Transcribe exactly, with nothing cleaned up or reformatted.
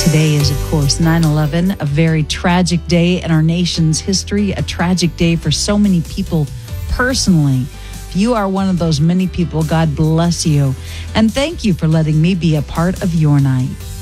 Today is, of course, nine eleven, a very tragic day in our nation's history, a tragic day for so many people personally. If you are one of those many people, God bless you. And thank you for letting me be a part of your night.